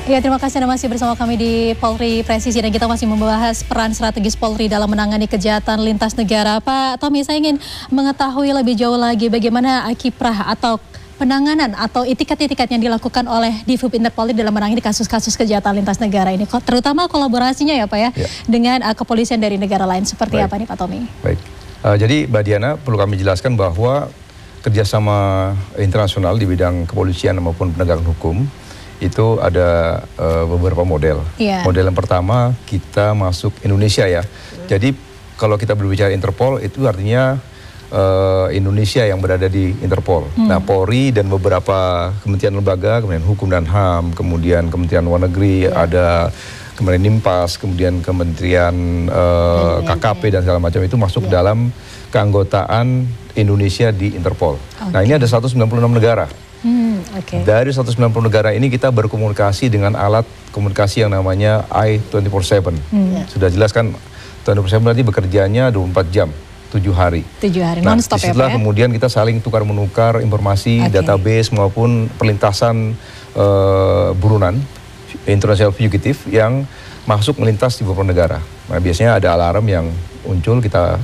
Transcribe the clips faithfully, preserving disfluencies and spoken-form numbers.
Ya, terima kasih Anda masih bersama kami di Polri Presisi dan kita masih membahas peran strategis Polri dalam menangani kejahatan lintas negara. Pak Tommy, saya ingin mengetahui lebih jauh lagi bagaimana kiprah atau penanganan atau itikat-itikat yang dilakukan oleh Divhub Interpolri dalam menangani kasus-kasus kejahatan lintas negara ini, terutama kolaborasinya ya Pak ya, ya. dengan uh, kepolisian dari negara lain. Seperti Baik. apa nih Pak Tommy? Baik, uh, jadi Mbak Diana perlu kami jelaskan bahwa kerjasama internasional di bidang kepolisian maupun penegakan hukum itu ada uh, beberapa model. Yeah. Model yang pertama kita masuk Indonesia ya. Mm. Jadi kalau kita berbicara Interpol itu artinya uh, Indonesia yang berada di Interpol. Mm. Nah, Polri dan beberapa kementerian lembaga, kemudian Hukum dan H A M, kemudian Kementerian Luar Negeri, yeah. ada kemudian Nimpas, kemudian Kementerian uh, K K P dan segala macam itu masuk yeah. dalam keanggotaan Indonesia di Interpol. Okay. Nah, ini ada seratus sembilan puluh enam negara. Hmm, okay. Dari seratus sembilan puluh negara ini kita berkomunikasi dengan alat komunikasi yang namanya I dua puluh empat tujuh. Hmm. Sudah jelas kan, dua puluh empat tujuh berarti bekerjanya dua puluh empat jam, tujuh hari. tujuh hari, nah, non-stop ya, setelah Pak, ya? Kemudian kita saling tukar-menukar informasi, okay. database maupun perlintasan uh, buronan, international fugitive yang masuk melintas di beberapa negara. Nah, biasanya ada alarm yang muncul, kita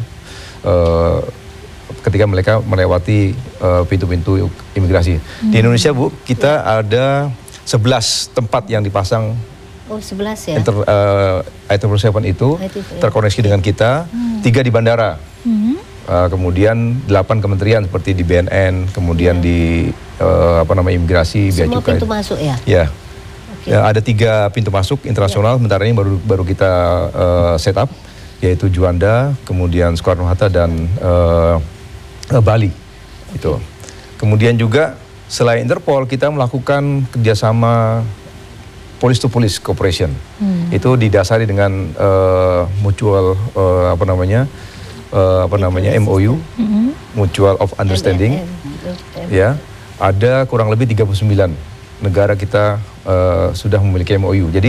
uh, ketika mereka melewati pintu-pintu uh, imigrasi. Hmm. Di Indonesia, Bu, kita ada sebelas tempat yang dipasang. Oh, sebelas ya? Inter, uh, I dua puluh tujuh itu terkoneksi dengan kita, hmm. tiga di bandara. Hmm. Uh, kemudian delapan kementerian seperti di B N N, kemudian hmm. di uh, apa namanya imigrasi, Semua bea cukai. Pintu masuk ya? Ya. Okay. Ya, ada tiga pintu masuk internasional, ya. Sementara ini baru baru kita uh, set up, yaitu Juanda, kemudian Soekarno-Hatta dan uh, Bali, okay. itu. Kemudian juga selain Interpol kita melakukan kerjasama police to police cooperation. Hmm. Itu didasari dengan uh, mutual uh, apa namanya uh, apa namanya M O U, hmm. mutual of understanding. M M M. Ya, ada kurang lebih tiga puluh sembilan negara kita uh, sudah memiliki M O U. Jadi